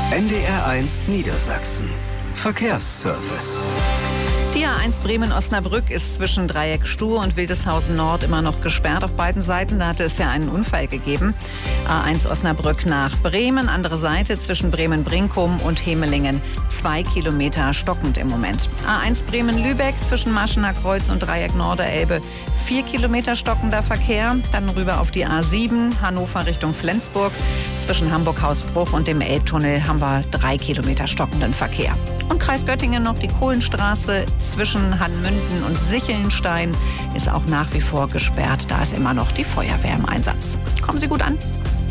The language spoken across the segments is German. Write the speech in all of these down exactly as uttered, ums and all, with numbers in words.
N D R eins Niedersachsen. Verkehrsservice. Die A eins Bremen-Osnabrück ist zwischen Dreieck Stur und Wildeshausen Nord immer noch gesperrt auf beiden Seiten. Da hatte es ja einen Unfall gegeben. A eins Osnabrück nach Bremen, andere Seite zwischen Bremen-Brinkum und Hemelingen. Zwei Kilometer stockend im Moment. A eins Bremen-Lübeck zwischen Maschener Kreuz und Dreieck Norderelbe. Vier Kilometer stockender Verkehr. Dann rüber auf die A sieben, Hannover Richtung Flensburg. Zwischen Hamburg-Hausbruch und dem Elbtunnel haben wir drei Kilometer stockenden Verkehr. Und Kreis Göttingen noch die Kohlenstraße zwischen Hanmünden und Sichelnstein ist auch nach wie vor gesperrt. Da ist immer noch die Feuerwehr im Einsatz. Kommen Sie gut an.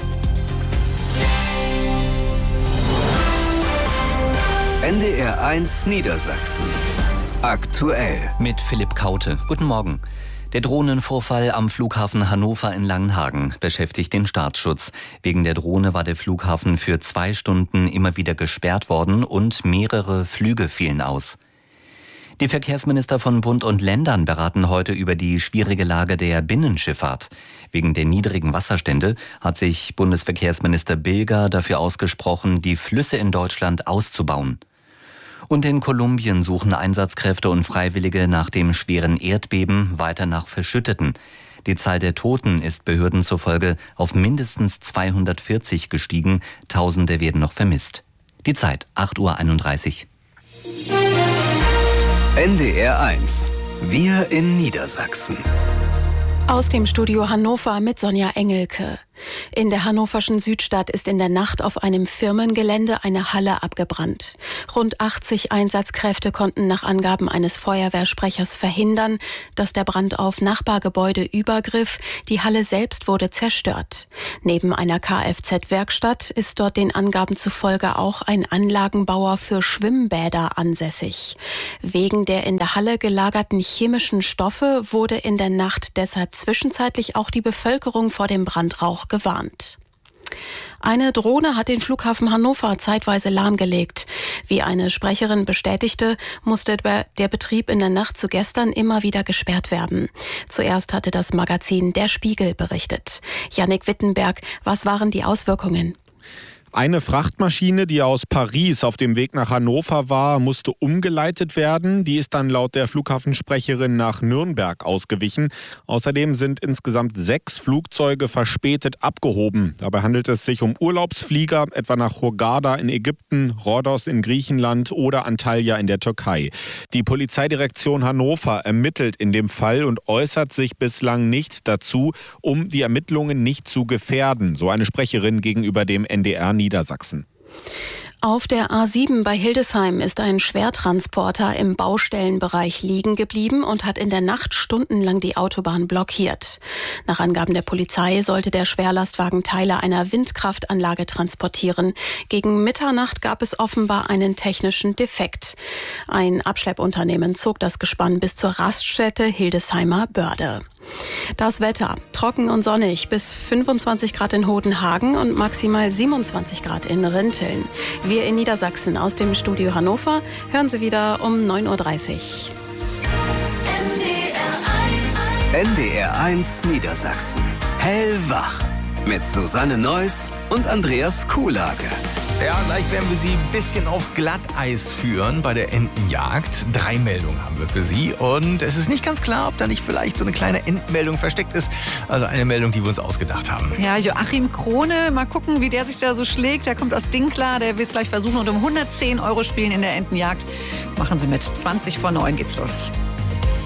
N D R eins Niedersachsen. Aktuell. Mit Philipp Kaute. Guten Morgen. Der Drohnenvorfall am Flughafen Hannover in Langenhagen beschäftigt den Staatsschutz. Wegen der Drohne war der Flughafen für zwei Stunden immer wieder gesperrt worden und mehrere Flüge fielen aus. Die Verkehrsminister von Bund und Ländern beraten heute über die schwierige Lage der Binnenschifffahrt. Wegen der niedrigen Wasserstände hat sich Bundesverkehrsminister Bilger dafür ausgesprochen, die Flüsse in Deutschland auszubauen. Und in Kolumbien suchen Einsatzkräfte und Freiwillige nach dem schweren Erdbeben weiter nach Verschütteten. Die Zahl der Toten ist Behörden zufolge auf mindestens zweihundertvierzig gestiegen. Tausende werden noch vermisst. Die Zeit, acht Uhr einunddreißig. N D R eins. Wir in Niedersachsen. Aus dem Studio Hannover mit Sonja Engelke. In der hannoverschen Südstadt ist in der Nacht auf einem Firmengelände eine Halle abgebrannt. Rund achtzig Einsatzkräfte konnten nach Angaben eines Feuerwehrsprechers verhindern, dass der Brand auf Nachbargebäude übergriff. Die Halle selbst wurde zerstört. Neben einer Kfz-Werkstatt ist dort den Angaben zufolge auch ein Anlagenbauer für Schwimmbäder ansässig. Wegen der in der Halle gelagerten chemischen Stoffe wurde in der Nacht deshalb zwischenzeitlich auch die Bevölkerung vor dem Brandrauch gewarnt. Eine Drohne hat den Flughafen Hannover zeitweise lahmgelegt. Wie eine Sprecherin bestätigte, musste der Betrieb in der Nacht zu gestern immer wieder gesperrt werden. Zuerst hatte das Magazin Der Spiegel berichtet. Jannik Wittenberg, was waren die Auswirkungen? Eine Frachtmaschine, die aus Paris auf dem Weg nach Hannover war, musste umgeleitet werden. Die ist dann laut der Flughafensprecherin nach Nürnberg ausgewichen. Außerdem sind insgesamt sechs Flugzeuge verspätet abgehoben. Dabei handelt es sich um Urlaubsflieger, etwa nach Hurghada in Ägypten, Rhodos in Griechenland oder Antalya in der Türkei. Die Polizeidirektion Hannover ermittelt in dem Fall und äußert sich bislang nicht dazu, um die Ermittlungen nicht zu gefährden, so eine Sprecherin gegenüber dem N D R Niedersachsen. Auf der A sieben bei Hildesheim ist ein Schwertransporter im Baustellenbereich liegen geblieben und hat in der Nacht stundenlang die Autobahn blockiert. Nach Angaben der Polizei sollte der Schwerlastwagen Teile einer Windkraftanlage transportieren. Gegen Mitternacht gab es offenbar einen technischen Defekt. Ein Abschleppunternehmen zog das Gespann bis zur Raststätte Hildesheimer Börde. Das Wetter, trocken und sonnig, bis fünfundzwanzig Grad in Hodenhagen und maximal siebenundzwanzig Grad in Rinteln. Wir in Niedersachsen aus dem Studio Hannover hören Sie wieder um neun Uhr dreißig. N D R eins Niedersachsen. Hellwach. Mit Susanne Neuss und Andreas Kuhlage. Ja, gleich werden wir Sie ein bisschen aufs Glatteis führen bei der Entenjagd. Drei Meldungen haben wir für Sie und es ist nicht ganz klar, ob da nicht vielleicht so eine kleine Entenmeldung versteckt ist. Also eine Meldung, die wir uns ausgedacht haben. Ja, Joachim Krone, mal gucken, wie der sich da so schlägt. Der kommt aus Dinkler, der will es gleich versuchen und um hundertzehn Euro spielen in der Entenjagd. Machen Sie mit. zwanzig vor neun geht's los.